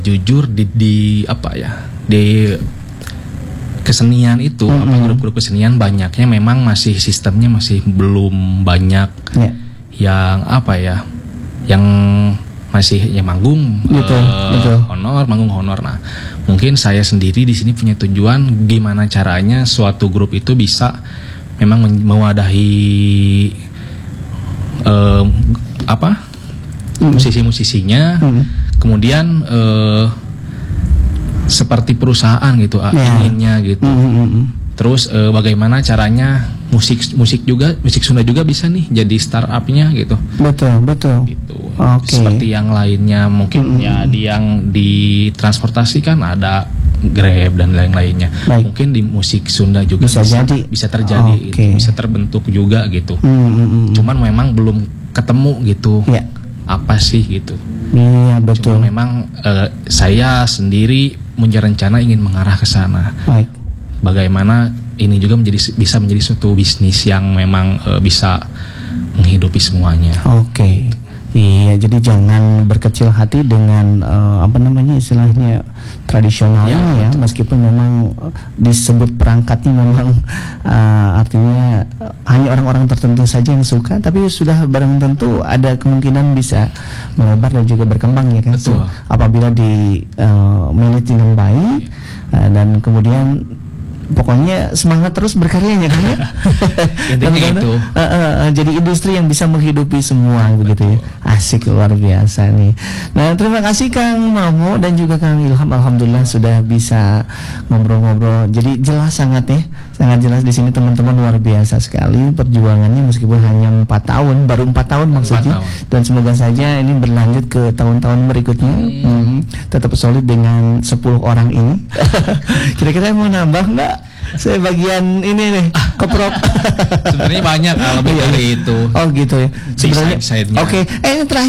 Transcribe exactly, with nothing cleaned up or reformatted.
Jujur di, di apa ya di kesenian itu, mm-hmm. apa grup-grup kesenian banyaknya memang masih sistemnya masih belum banyak yeah. yang apa ya yang masih ya manggung betul, uh, betul. honor manggung honor. Nah mungkin saya sendiri di sini punya tujuan gimana caranya suatu grup itu bisa memang mewadahi uh, apa mm-hmm. musisi-musisinya, mm-hmm. kemudian uh, seperti perusahaan gitu yeah. inginnya gitu. Mm-hmm. Terus e, bagaimana caranya musik musik juga musik Sunda juga bisa nih jadi startupnya gitu. Betul betul. Gitu. Okay. Seperti yang lainnya mungkin mm-hmm. ya di yang di transportasi kan ada Grab dan lain-lainnya. Baik. Mungkin di musik Sunda juga bisa, bisa jadi bisa terjadi, okay. gitu, bisa terbentuk juga gitu. Mm-hmm. Cuman memang belum ketemu gitu. Yeah. Apa sih gitu. Iya betul. Cuma memang e, saya sendiri punya rencana ingin mengarah ke sana. Baik. Bagaimana ini juga menjadi bisa menjadi suatu bisnis yang memang e, bisa menghidupi semuanya. Oke. Okay. Iya, jadi jangan berkecil hati dengan uh, apa namanya istilahnya tradisionalnya ya, ya meskipun memang disebut perangkatnya memang uh, artinya uh, hanya orang-orang tertentu saja yang suka, tapi sudah barang tentu ada kemungkinan bisa melebar dan juga berkembang ya kan. So, apabila di uh, manage dengan baik uh, dan kemudian pokoknya semangat terus berkaryanya kan ya. Intinya itu. Uh, uh, uh, jadi industri yang bisa menghidupi semua begitu ya. Asik luar biasa nih. Nah terima kasih Kang Mamo dan juga Kang Ilham. Alhamdulillah sudah bisa ngobrol-ngobrol. Jadi jelas sangat ya, sangat jelas di sini teman-teman luar biasa sekali perjuangannya meskipun hanya empat tahun, baru empat tahun maksudnya. Tahun. Dan semoga saja ini berlanjut ke tahun-tahun berikutnya. Hmm. Hmm, tetap solid dengan sepuluh orang ini. Kira-kira mau nambah nggak? Saya bagian ini nih keprop. Sebenarnya banyak lebih dari itu. Oh gitu ya. Sebenarnya. Oke. Okay. Eh terakhir.